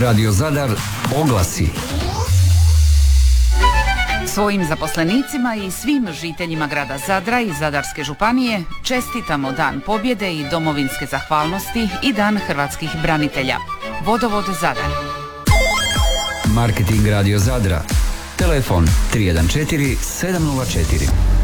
Radio Zadar oglasi. Svojim zaposlenicima i svim žiteljima grada Zadra i Zadarske županije čestitamo Dan pobjede i domovinske zahvalnosti i Dan hrvatskih branitelja. Vodovod Zadar. Marketing Radio Zadra. Telefon 314 704.